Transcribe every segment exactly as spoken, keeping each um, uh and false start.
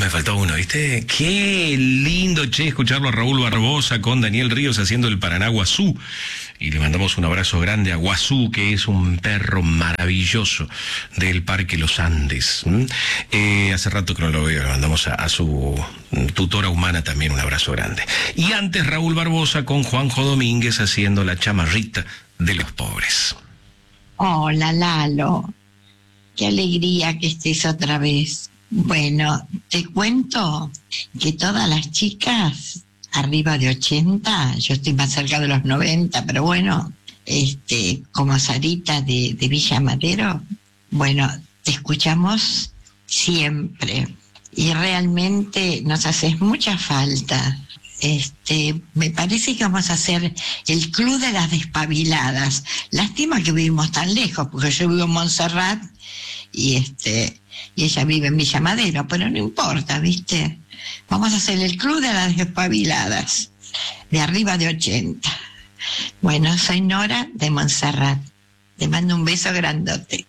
me faltó uno, ¿viste? Qué lindo, che, escucharlo a Raúl Barbosa con Daniel Ríos haciendo el Paraná Guazú. Y le mandamos un abrazo grande a Guazú, que es un perro maravilloso del Parque Los Andes. ¿Mm? Eh, hace rato que no lo veo, le mandamos a, a su tutora humana también un abrazo grande. Y antes Raúl Barbosa con Juanjo Domínguez haciendo la chamarrita de los pobres. Hola, Lalo. Qué alegría que estés otra vez. Bueno, te cuento que todas las chicas arriba de ochenta, yo estoy más cerca de los noventa, pero bueno, este, como Sarita de, de Villa Madero, bueno, te escuchamos siempre y realmente nos haces mucha falta. Este, me parece que vamos a hacer el Club de las Despabiladas. Lástima que vivimos tan lejos, porque yo vivo en Montserrat y este, y ella vive en Villa Madero, pero no importa, ¿viste? Vamos a hacer el Club de las Despabiladas, de arriba de ochenta. Bueno, soy Nora de Montserrat. Te mando un beso grandote.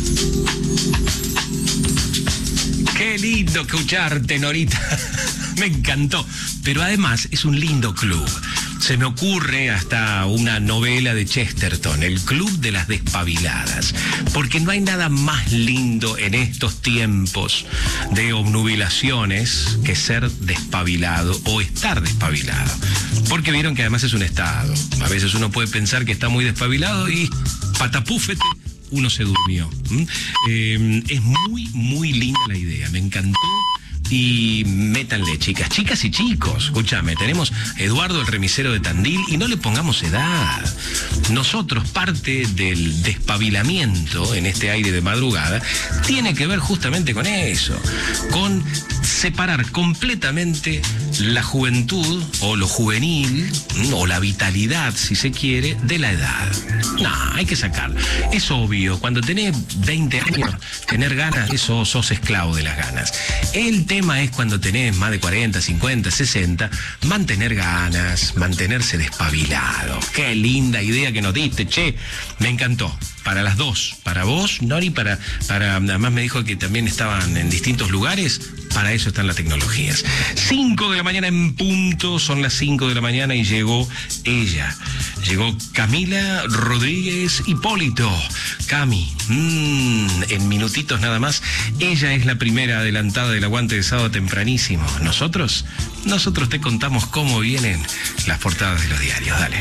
Qué lindo escucharte, Norita. Me encantó. Pero además es un lindo club. Se me ocurre hasta una novela de Chesterton, el Club de las Despabiladas, porque no hay nada más lindo en estos tiempos de obnubilaciones que ser despabilado o estar despabilado. Porque vieron que además es un estado. A veces uno puede pensar que está muy despabilado y patapúfete, uno se durmió. ¿Mm? Eh, es muy, muy linda la idea, me encantó. Y métanle, chicas, chicas y chicos. Escúchame, tenemos Eduardo el remisero de Tandil y no le pongamos edad. Nosotros, parte del despabilamiento en este aire de madrugada tiene que ver justamente con eso, con separar completamente la juventud o lo juvenil o la vitalidad, si se quiere, de la edad. No, hay que sacarlo. Es obvio, cuando tenés veinte años, tener ganas, eso sos esclavo de las ganas. El tema es cuando tenés más de cuarenta, cincuenta, sesenta, mantener ganas, mantenerse despabilado. Qué linda idea que nos diste, che. Me encantó. Para las dos. Para vos, Nori, para, para, además me dijo que también estaban en distintos lugares. Para eso están las tecnologías. Cinco de la mañana en punto, son las cinco de la mañana y llegó ella. Llegó Camila Rodríguez Hipólito. Cami, mmm, en minutitos nada más. Ella es la primera adelantada del aguante de sábado tempranísimo. Nosotros, nosotros te contamos cómo vienen las portadas de los diarios. Dale.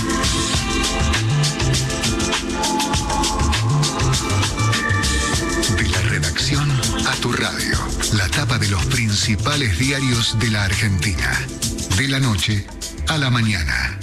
De la redacción a tu radio. La tapa de los principales diarios de la Argentina. De la noche a la mañana.